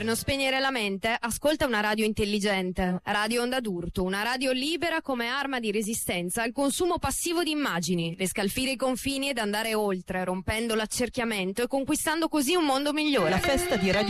non spegnere la mente? Ascolta una radio intelligente. Radio Onda d'Urto, una radio libera come arma di resistenza al consumo passivo di immagini, per scalfire i confini ed andare oltre, rompendo l'accerchiamento e conquistando così un mondo migliore. La festa di Radio